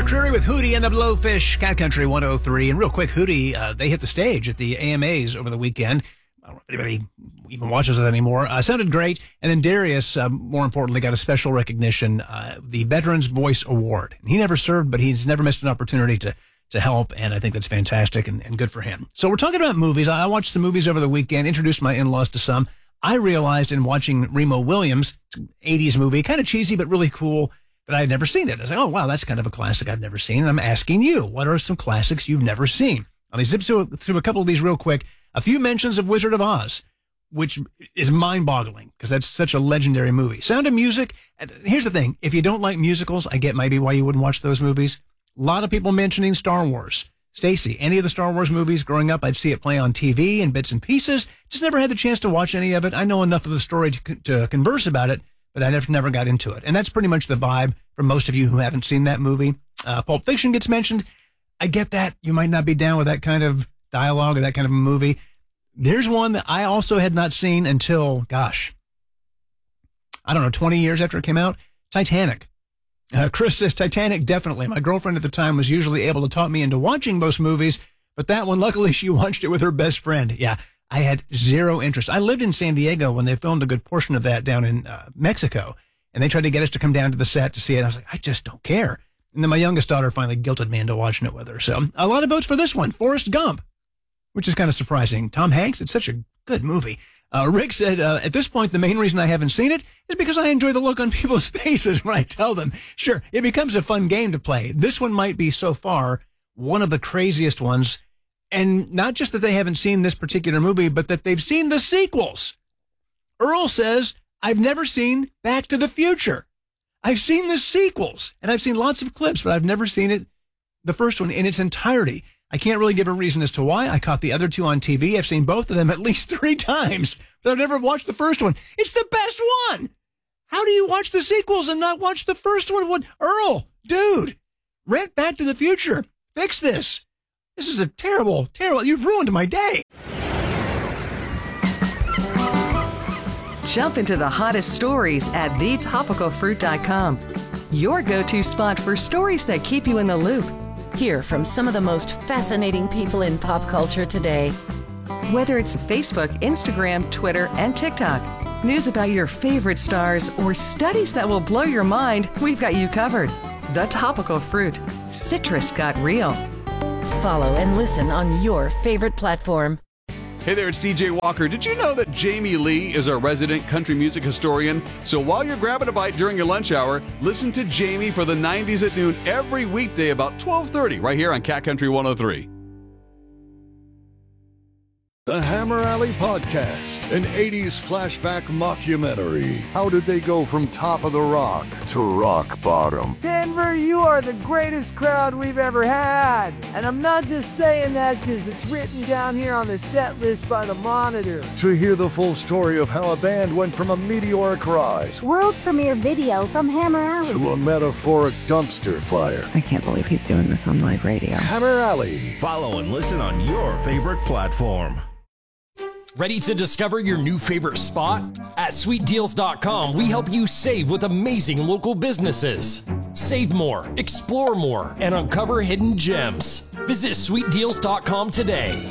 Archery with Hootie and the Blowfish, Cat Country 103. And real quick, Hootie, they hit the stage at the AMAs over the weekend. I don't know if anybody even watches it anymore. Sounded great. And then Darius, more importantly, got a special recognition, the Veterans Voice Award. And he never served, but he's never missed an opportunity to help, and I think that's fantastic and good for him. So we're talking about movies. I watched some movies over the weekend, introduced my in-laws to some. I realized in watching Remo Williams, 80s movie, kind of cheesy but really cool, but I had never seen it. I was like, oh, wow, that's kind of a classic I've never seen. And I'm asking you, what are some classics you've never seen? Let me zip through a couple of these real quick. A few mentions of Wizard of Oz, which is mind-boggling because that's such a legendary movie. Sound of Music. Here's the thing. If you don't like musicals, I get maybe why you wouldn't watch those movies. A lot of people mentioning Star Wars. Stacy, any of the Star Wars movies growing up, I'd see it play on TV in bits and pieces. Just never had the chance to watch any of it. I know enough of the story to converse about it, but I never got into it. And that's pretty much the vibe for most of you who haven't seen that movie. Pulp Fiction gets mentioned. I get that. You might not be down with that kind of dialogue or that kind of a movie. There's one that I also had not seen until, 20 years after it came out. Titanic. Chris says Titanic, definitely. My girlfriend at the time was usually able to talk me into watching most movies, but that one, luckily, she watched it with her best friend. Yeah, I had zero interest. I lived in San Diego when they filmed a good portion of that down in Mexico, and they tried to get us to come down to the set to see it. I was like, I just don't care. And then my youngest daughter finally guilted me into watching it with her. So a lot of votes for this one, Forrest Gump, which is kind of surprising. Tom Hanks, it's such a good movie. Rick said, at this point, the main reason I haven't seen it is because I enjoy the look on people's faces when I tell them. Sure, it becomes a fun game to play. This one might be so far one of the craziest ones. And not just that they haven't seen this particular movie, but that they've seen the sequels. Earl says, I've never seen Back to the Future. I've seen the sequels, and I've seen lots of clips, but I've never seen it, the first one, in its entirety. I can't really give a reason as to why. I caught the other two on TV. I've seen both of them at least 3 times, but I've never watched the first one. It's the best one. How do you watch the sequels and not watch the first one? Earl, dude, rent Back to the Future. Fix this. This is a terrible, you've ruined my day. Jump into the hottest stories at thetopicalfruit.com. Your go-to spot for stories that keep you in the loop. Hear from some of the most fascinating people in pop culture today. Whether it's Facebook, Instagram, Twitter, and TikTok, news about your favorite stars, or studies that will blow your mind, we've got you covered. The Topical Fruit. Citrus got real. Follow and listen on your favorite platform. Hey there, it's DJ Walker. Did you know that Jamie Lee is our resident country music historian? So while you're grabbing a bite during your lunch hour, listen to Jamie for the 90s at noon every weekday about 12:30 right here on Cat Country 103. The Hammer Alley Podcast, an 80s flashback mockumentary. How did they go from top of the rock to rock bottom? Denver, you are the greatest crowd we've ever had. And I'm not just saying that because it's written down here on the set list by the Monitor. To hear the full story of how a band went from a meteoric rise, world premiere video from Hammer Alley, to a metaphoric dumpster fire. I can't believe he's doing this on live radio. Hammer Alley. Follow and listen on your favorite platform. Ready to discover your new favorite spot? At sweetdeals.com, we help you save with amazing local businesses. Save more, explore more, and uncover hidden gems. Visit sweetdeals.com today.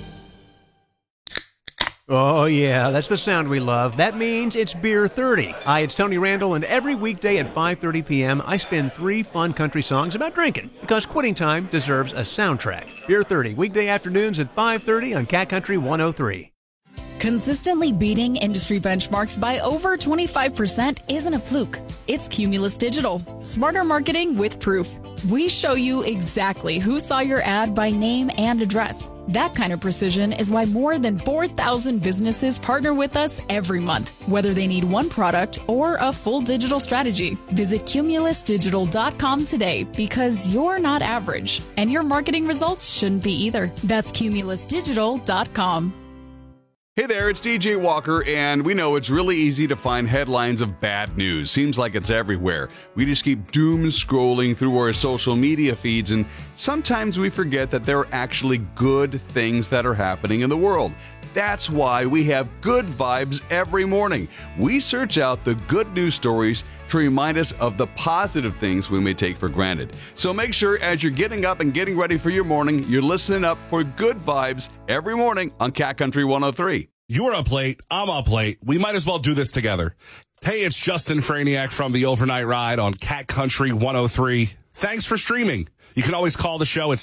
Oh, yeah, that's the sound we love. That means it's Beer 30. Hi, it's Tony Randall, and every weekday at 5:30 p.m., I spin 3 fun country songs about drinking, because quitting time deserves a soundtrack. Beer 30, weekday afternoons at 5:30 on Cat Country 103. Consistently beating industry benchmarks by over 25% isn't a fluke. It's Cumulus Digital. Smarter marketing with proof. We show you exactly who saw your ad by name and address. That kind of precision is why more than 4,000 businesses partner with us every month, whether they need one product or a full digital strategy. Visit cumulusdigital.com today because you're not average, and your marketing results shouldn't be either. That's cumulusdigital.com. Hey there, it's DJ Walker, and we know it's really easy to find headlines of bad news. Seems like it's everywhere. We just keep doom scrolling through our social media feeds, and sometimes we forget that there are actually good things that are happening in the world. That's why we have good vibes every morning. We search out the good news stories to remind us of the positive things we may take for granted. So make sure as you're getting up and getting ready for your morning, you're listening up for good vibes every morning on Cat Country 103. You're up late. I'm up late. We might as well do this together. Hey, it's Justin Franiak from the Overnight Ride on Cat Country 103. Thanks for streaming. You can always call the show at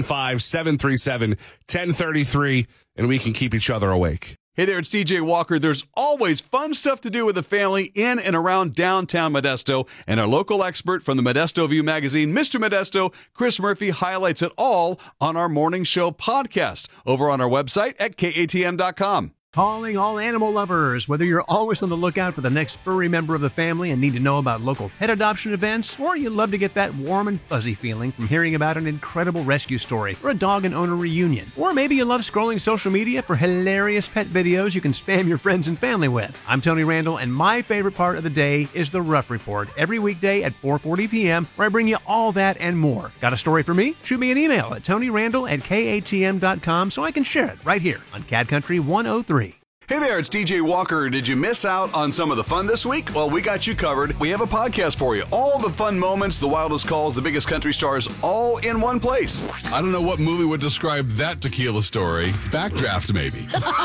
615-737-1033, and we can keep each other awake. Hey there, it's DJ Walker. There's always fun stuff to do with the family in and around downtown Modesto, and our local expert from the Modesto View magazine, Mr. Modesto, Chris Murphy, highlights it all on our morning show podcast over on our website at katm.com. Calling all animal lovers. Whether you're always on the lookout for the next furry member of the family and need to know about local pet adoption events, or you love to get that warm and fuzzy feeling from hearing about an incredible rescue story or a dog and owner reunion, or maybe you love scrolling social media for hilarious pet videos you can spam your friends and family with. I'm Tony Randall, and my favorite part of the day is the Rough Report every weekday at 4:40 p.m., where I bring you all that and more. Got a story for me? Shoot me an email at tonyrandall@katm.com so I can share it right here on Cat Country 103. Hey there, it's DJ Walker. Did you miss out on some of the fun this week? Well, we got you covered. We have a podcast for you. All the fun moments, the wildest calls, the biggest country stars, all in one place. I don't know what movie would describe that tequila story. Backdraft, maybe.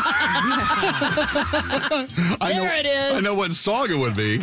It is. I know what song it would be.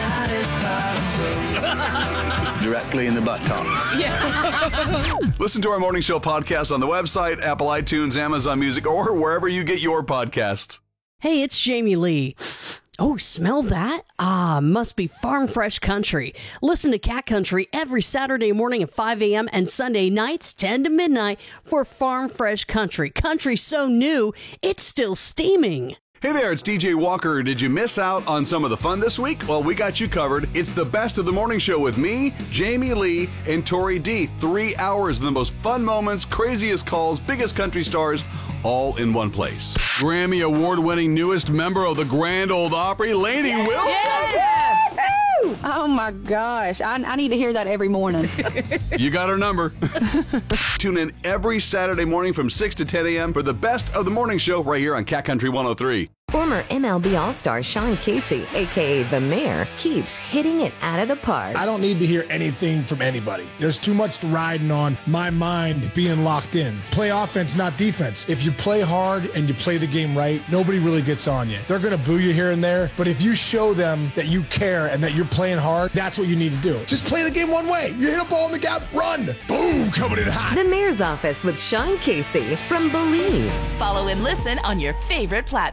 Directly in the buttocks. Yeah. Listen to our morning show podcast on the website, Apple iTunes, Amazon Music, or wherever you get your podcasts. Hey, it's Jamie Lee. Oh, smell that? Ah, must be Farm Fresh Country. Listen to Cat Country every Saturday morning at 5 a.m. and Sunday nights 10 to midnight for Farm Fresh Country. Country so new, it's still steaming. Hey there, it's DJ Walker. Did you miss out on some of the fun this week? Well, we got you covered. It's the best of the morning show with me, Jamie Lee, and Tori D. 3 hours of the most fun moments, craziest calls, biggest country stars, all in one place. Grammy award-winning newest member of the Grand Ole Opry, Lainey Wilson. Yeah. Oh my gosh, I need to hear that every morning. You got our number. Tune in every Saturday morning from 6 to 10 a.m. for the best of the morning show right here on Cat Country 103. Former MLB All-Star Sean Casey, a.k.a. The Mayor, keeps hitting it out of the park. I don't need to hear anything from anybody. There's too much riding on my mind being locked in. Play offense, not defense. If you play hard and you play the game right, nobody really gets on you. They're going to boo you here and there, but if you show them that you care and that you're playing hard, that's what you need to do. Just play the game one way. You hit a ball in the gap, run. Boom, coming in hot. The Mayor's Office with Sean Casey from Believe. Follow and listen on your favorite platform.